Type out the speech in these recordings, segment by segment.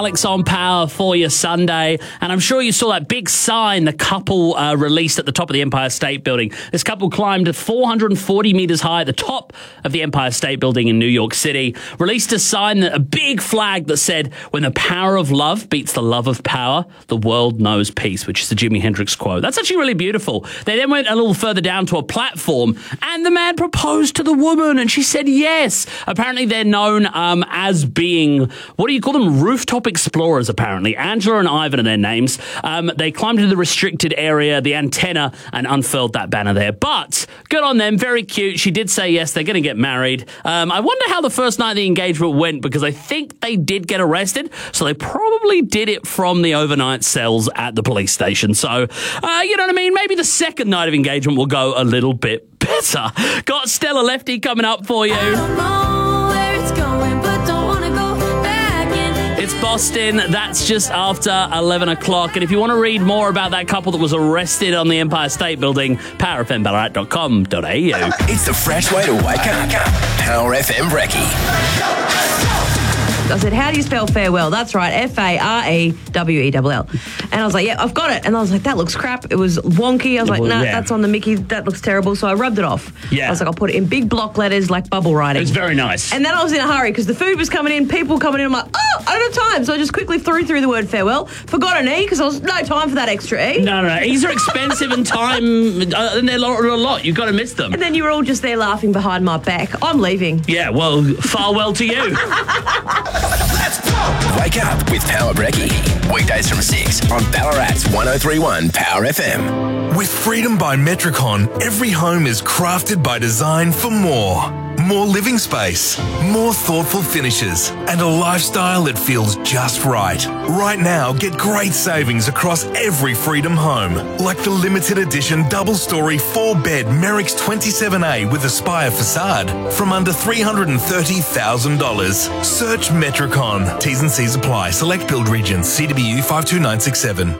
Alex on Power for your Sunday. And I'm sure you saw that big sign the couple released at the top of the Empire State Building. This couple climbed 440 metres high at the top of the Empire State Building in New York City, released a sign, a big flag that said, "When the power of love beats the love of power, the world knows peace," which is the Jimi Hendrix quote. That's actually really beautiful. They then went a little further down to a platform, and the man proposed to the woman, and she said yes. Apparently, they're known as being, what do you call them? Rooftop explorers, apparently. Angela and Ivan are their names. They climbed into the restricted area, the antenna, and unfurled that banner there. But good on them. Very cute. She did say yes, they're going to get married. I wonder how the first night of the engagement went, because I think they did get arrested, so they probably did it from the overnight cells at the police station. So, you know what I mean? Maybe the second night of engagement will go a little bit better. Got Stella Lefty coming up for you. I don't know where it's going, but don't want to go back in. It's Boston. That's just after 11 o'clock. And if you want to read more about that couple that was arrested on the Empire State Building, powerfmballarat.com.au. It's the fresh way to wake up. Power FM Brekkie. I said, how do you spell farewell? That's right, F-A-R-E-W-E-L-L. And I was like, yeah, I've got it. And I was like, that looks crap. It was wonky. I was like, nah, that's on the Mickey. That looks terrible. So I rubbed it off. Yeah. I was like, I'll put it in big block letters like bubble writing. It was very nice. And then I was in a hurry because the food was coming in, people coming in. I'm like, oh, I don't have time. So I just quickly threw through the word farewell. Forgot an E because I was no time for that extra E. No. E's are expensive and time, and they're a lot. You've got to miss them. And then you were all just there laughing behind my back. I'm leaving. Yeah, well, farewell to you. Let's go. Wake up with Power Brekkie. Weekdays from 6 on Ballarat's 103.1 Power FM. With freedom by Metricon, every home is crafted by design for more. More living space, more thoughtful finishes, and a lifestyle that feels just right. Right now, get great savings across every Freedom home, like the limited edition double-storey 4-bed Merrick's 27A with Aspire facade from under $330,000. Search Metricon. T's and C's apply. Select build regions. CWU 52967.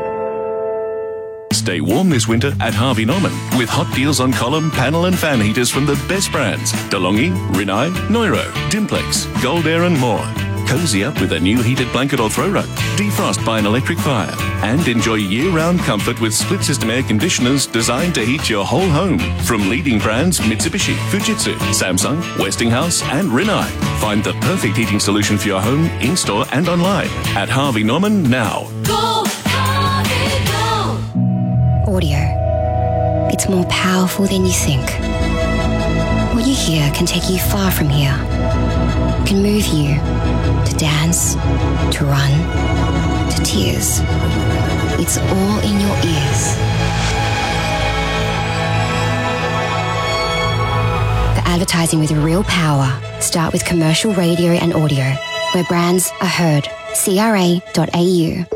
Stay warm this winter at Harvey Norman with hot deals on column, panel and fan heaters from the best brands: DeLonghi, Rinnai, Neuro, Dimplex, Gold Air and more. Cozy up with a new heated blanket or throw rug. Defrost by an electric fire. And enjoy year-round comfort with split-system air conditioners designed to heat your whole home. From leading brands Mitsubishi, Fujitsu, Samsung, Westinghouse and Rinnai. Find the perfect heating solution for your home in-store and online at Harvey Norman now. Go, Harvey, go. Audio. It's more powerful than you think. What you hear can take you far from here. It can move you to dance, to run, to tears. It's all in your ears. For advertising with real power, start with commercial radio and audio, where brands are heard. CRA.au.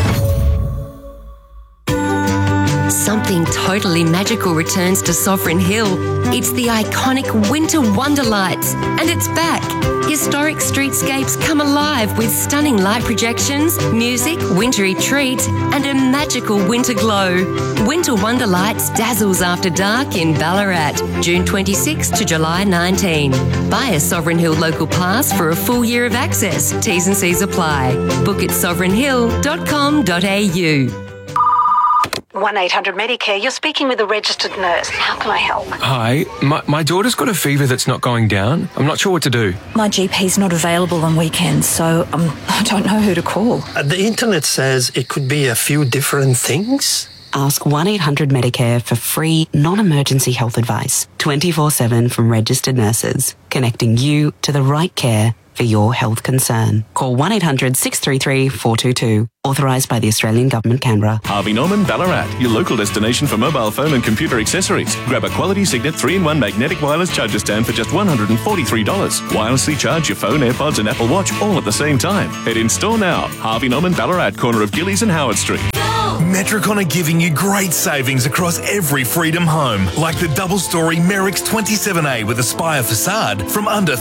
Something totally magical returns to Sovereign Hill. It's the iconic Winter Wonderlights, and it's back. Historic streetscapes come alive with stunning light projections, music, wintry treats, and a magical winter glow. Winter Wonderlights dazzles after dark in Ballarat, June 26 to July 19. Buy a Sovereign Hill local pass for a full year of access. T's and C's apply. Book at sovereignhill.com.au. 1-800-Medicare, you're speaking with a registered nurse. How can I help? Hi, my daughter's got a fever that's not going down. I'm not sure what to do. My GP's not available on weekends, so I don't know who to call. The internet says it could be a few different things. Ask 1-800-Medicare for free, non-emergency health advice, 24/7 from registered nurses, connecting you to the right care for your health concern. Call 1-800-633-422. Authorised by the Australian Government, Canberra. Harvey Norman Ballarat, your local destination for mobile phone and computer accessories. Grab a quality Signet 3-in-1 magnetic wireless charger stand for just $143. Wirelessly charge your phone, AirPods and Apple Watch all at the same time. Head in store now. Harvey Norman Ballarat, corner of Gillies and Howard Street. Metricon are giving you great savings across every Freedom home, like the double-storey Merrick's 27A with Aspire facade from under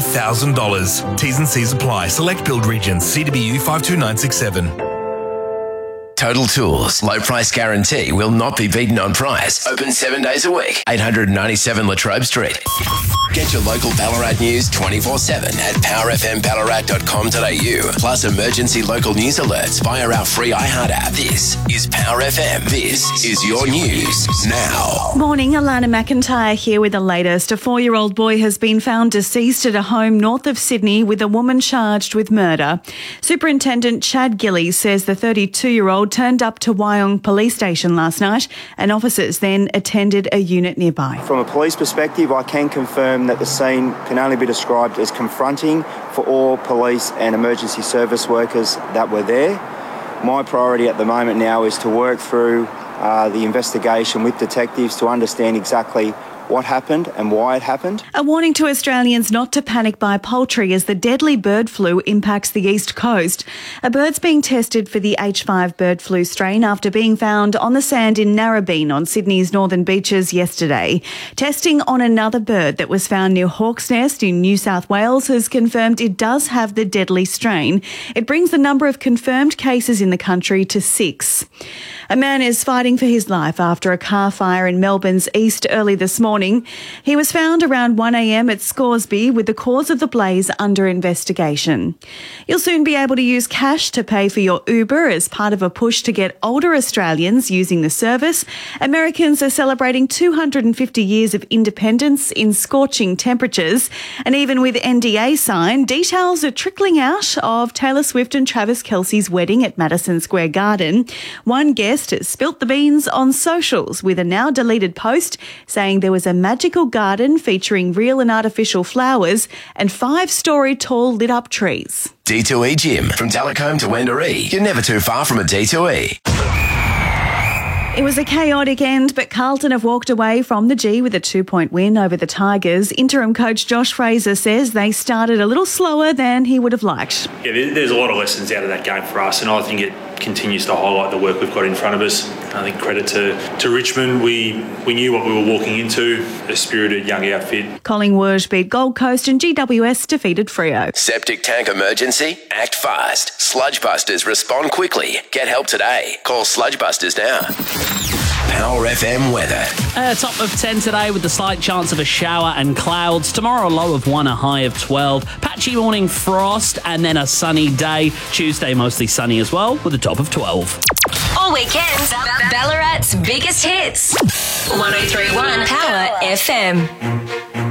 $330,000. T's and C's apply. Select build regions. CWU 52967. Total Tools. Low price guarantee will not be beaten on price. Open 7 days a week. 897 Latrobe Street. Get your local Ballarat news 24/7 at powerfmballarat.com.au. Plus emergency local news alerts via our free iHeart app. This is Power FM. This is your news now. Morning, Alana McIntyre here with the latest. A 4-year-old boy has been found deceased at a home north of Sydney with a woman charged with murder. Superintendent Chad Gillies says the 32-year-old turned up to Wyong Police Station last night and officers then attended a unit nearby. From a police perspective, I can confirm that the scene can only be described as confronting for all police and emergency service workers that were there. My priority at the moment now is to work through the investigation with detectives to understand exactly what happened and why it happened. A warning to Australians not to panic buy poultry as the deadly bird flu impacts the east coast. A bird's being tested for the H5 bird flu strain after being found on the sand in Narrabeen on Sydney's northern beaches yesterday. Testing on another bird that was found near Hawk's Nest in New South Wales has confirmed it does have the deadly strain. It brings the number of confirmed cases in the country to 6. A man is fighting for his life after a car fire in Melbourne's east early this morning. He was found around 1 a.m. at Scoresby with the cause of the blaze under investigation. You'll soon be able to use cash to pay for your Uber as part of a push to get older Australians using the service. Americans are celebrating 250 years of independence in scorching temperatures. And even with NDA signed, details are trickling out of Taylor Swift and Travis Kelce's wedding at Madison Square Garden. One guest has spilt the beans on socials with a now deleted post saying there was a magical garden featuring real and artificial flowers and 5-story tall lit up trees. D2E Gym. From Talcombe to Wendouree. You're never too far from a D2E. It was a chaotic end, but Carlton have walked away from the G with a 2-point win over the Tigers. Interim coach Josh Fraser says they started a little slower than he would have liked. Yeah, there's a lot of lessons out of that game for us, and I think it continues to highlight the work we've got in front of us. I think credit to Richmond. We knew what we were walking into, a spirited young outfit. Collingwood beat Gold Coast and GWS defeated Freo. Septic tank emergency? Act fast. Sludgebusters respond quickly. Get help today. Call Sludgebusters now. Power FM weather. Top of 10 today with a slight chance of a shower and clouds. Tomorrow, a low of 1, a high of 12. Patchy morning frost and then a sunny day. Tuesday, mostly sunny as well with a top of 12. All weekends, Ballarat's biggest hits. 103.1 Power FM.